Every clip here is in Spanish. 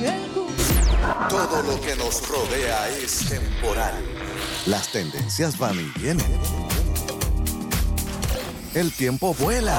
Todo lo que nos rodea es temporal. Las tendencias van y vienen. El tiempo vuela.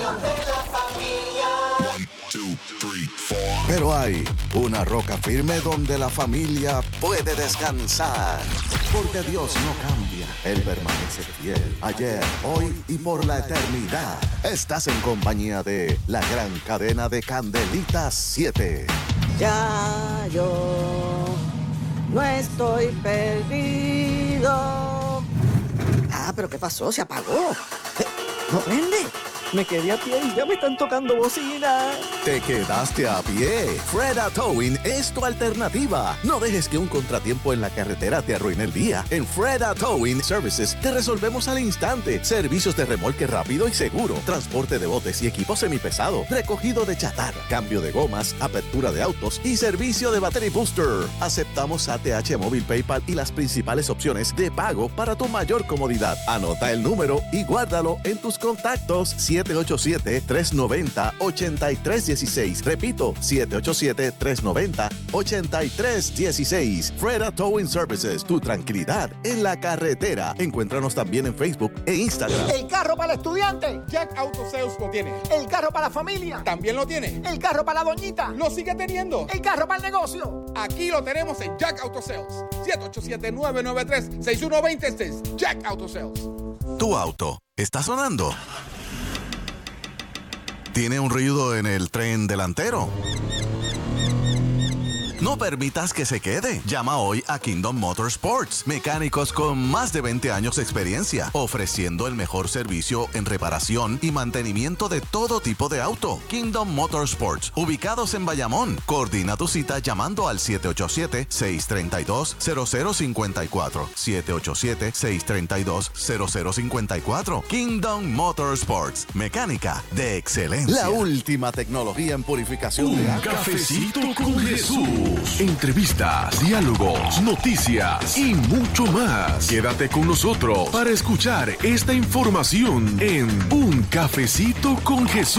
Pero hay una roca firme donde la familia puede descansar. Porque Dios no cambia. Él permanece fiel ayer, hoy y por la eternidad. Estás en compañía de la gran cadena de Candelitas 7. Ya yo no estoy perdido. Ah, pero ¿qué pasó? Se apagó. ¿No prende? Me quedé a pie y ya me están tocando bocina. Te quedaste a pie. Freda Towing es tu alternativa. No dejes que un contratiempo en la carretera te arruine el día. En Freda Towing Services te resolvemos al instante. Servicios de remolque rápido y seguro, transporte de botes y equipo semipesado, recogido de chatarra, cambio de gomas, apertura de autos y servicio de battery booster. Aceptamos ATH Móvil, PayPal y las principales opciones de pago para tu mayor comodidad. Anota el número y guárdalo en tus contactos. 787-390-8316. Repito, 787-390-8316. Freda Towing Services, tu tranquilidad en la carretera. Encuéntranos también en Facebook e Instagram. El carro para el estudiante. Jack Auto Sales lo tiene. El carro para la familia. También lo tiene. El carro para la doñita. Lo sigue teniendo. El carro para el negocio. Aquí lo tenemos en Jack Auto Sales. 787-993-6120. Este es Jack Auto Sales. Tu auto está sonando. ¿Tiene un ruido en el tren delantero? No permitas que se quede. Llama hoy a Kingdom Motorsports, mecánicos con más de 20 años de experiencia, ofreciendo el mejor servicio en reparación y mantenimiento de todo tipo de auto. Kingdom Motorsports, ubicados en Bayamón. Coordina tu cita llamando al 787-632-0054. 787-632-0054. Kingdom Motorsports, mecánica de excelencia. La última tecnología en purificación de agua. Cafecito con Jesús. Entrevistas, diálogos, noticias y mucho más. Quédate con nosotros para escuchar esta información en Un Cafecito con Jesús.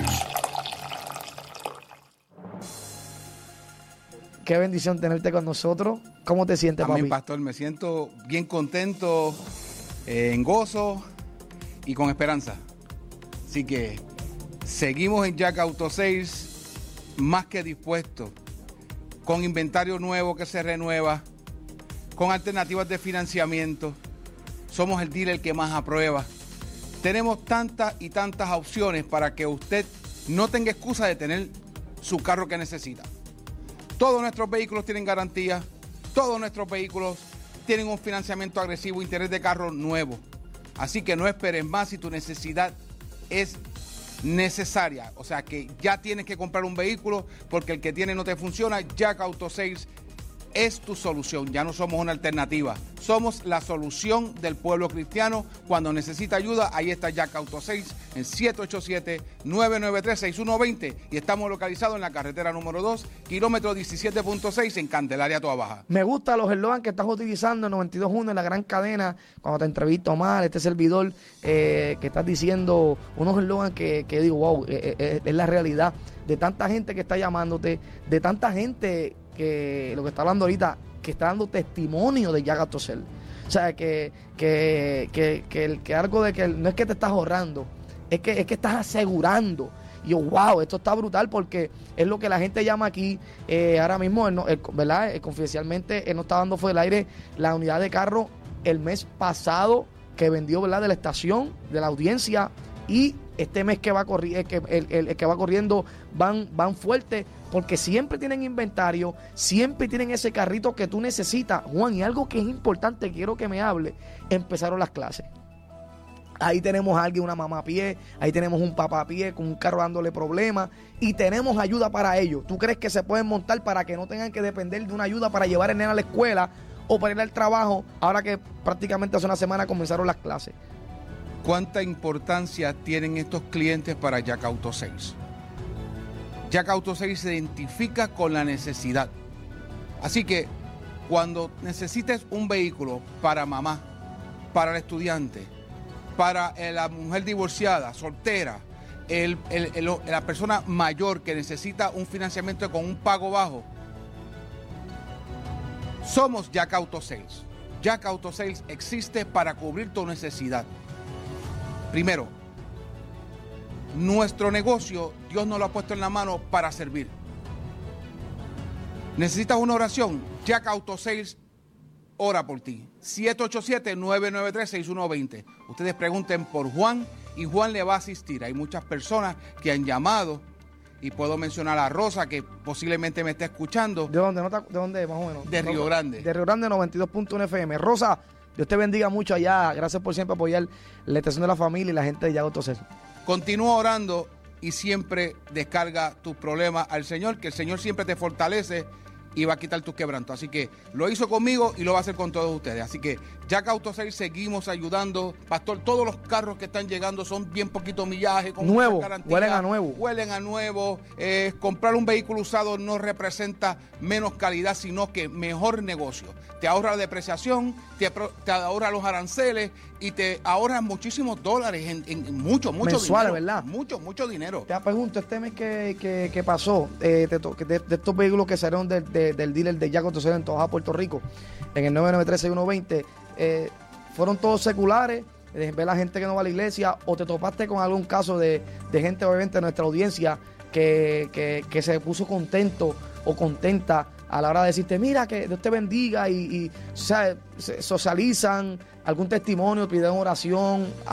Qué bendición tenerte con nosotros. ¿Cómo te sientes, papi? Amén, pastor. Me siento bien contento, en gozo y con esperanza. Así que seguimos en Jack Auto Sales, más que dispuestos, con inventario nuevo que se renueva, con alternativas de financiamiento. Somos el dealer que más aprueba. Tenemos tantas y tantas opciones para que usted no tenga excusa de tener su carro que necesita. Todos nuestros vehículos tienen garantía, todos nuestros vehículos tienen un financiamiento agresivo, interés de carro nuevo. Así que no esperes más si tu necesidad es necesaria, o sea que ya tienes que comprar un vehículo porque el que tiene no te funciona. Jack Auto Sales es tu solución. Ya no somos una alternativa, somos la solución del pueblo cristiano. Cuando necesita ayuda, ahí está Jack Auto Sales en 787-993-6120 y estamos localizados en la carretera número 2, kilómetro 17.6 en Candelaria, Toa Baja. Me gustan los eslogans que estás utilizando en 92.1 en la gran cadena. Cuando te entrevisto, Omar, este servidor, que estás diciendo unos eslogans que digo, wow, es la realidad de tanta gente que está llamándote, de tanta gente que lo que está hablando ahorita, que está dando testimonio de Jack Auto Sales. O sea, que algo de que no es que te estás ahorrando, es que estás asegurando. Y yo, wow, esto está brutal porque es lo que la gente llama aquí, ahora mismo, ¿verdad? Confidencialmente, él no está dando fuera del aire la unidad de carro el mes pasado que vendió, ¿verdad? De la estación, de la audiencia, y este mes que va el que va corriendo van fuerte porque siempre tienen inventario, siempre tienen ese carrito que tú necesitas. Juan, y algo que es importante, quiero que me hable, empezaron las clases. Ahí tenemos a alguien, una mamá a pie, ahí tenemos un papá a pie con un carro dándole problemas y tenemos ayuda para ellos. ¿Tú crees que se pueden montar para que no tengan que depender de una ayuda para llevar el nene a la escuela o para ir al trabajo ahora que prácticamente hace una semana comenzaron las clases? ¿Cuánta importancia tienen estos clientes para Jack Auto Sales? Jack Auto Sales se identifica con la necesidad. Así que cuando necesites un vehículo para mamá, para el estudiante, para la mujer divorciada, soltera, la persona mayor que necesita un financiamiento con un pago bajo, Somos Jack Auto Sales. Jack Auto Sales existe para cubrir tu necesidad. Primero, nuestro negocio, Dios nos lo ha puesto en la mano para servir. ¿Necesitas una oración? Jack Auto Sales ora por ti. 787-993-6120. Ustedes pregunten por Juan y Juan le va a asistir. Hay muchas personas que han llamado y puedo mencionar a Rosa que posiblemente me esté escuchando. ¿De dónde? ¿De dónde más o menos? De Río Grande. De Río Grande 92.1 FM. Rosa, Dios te bendiga mucho allá. Gracias por siempre apoyar la estación de la familia y la gente de Jack Auto Sales. Continúa orando y siempre descarga tus problemas al Señor, que el Señor siempre te fortalece y va a quitar tus quebrantos. Así que lo hizo conmigo y lo va a hacer con todos ustedes. Así que Jack Auto Sales seguimos ayudando. Pastor, todos los carros que están llegando son bien poquito millaje. Con nuevo, mucha garantía, huelen a nuevo. Huelen a nuevo. Comprar un vehículo usado no representa menos calidad, sino que mejor negocio. Te ahorra la depreciación, te ahorra los aranceles y te ahorra muchísimos dólares en mucho mensuales, dinero. ¿verdad? Mucho dinero. Te pregunto, este mes que pasó, de estos vehículos que salieron del dealer de Jack Auto Sales en Toja, Puerto Rico, en el 993-6120, fueron todos seculares, ver la gente que no va a la iglesia, o te topaste con algún caso de gente, obviamente, de nuestra audiencia que se puso contento o contenta a la hora de decirte, mira, que Dios te bendiga y o sea, socializan algún testimonio, piden oración,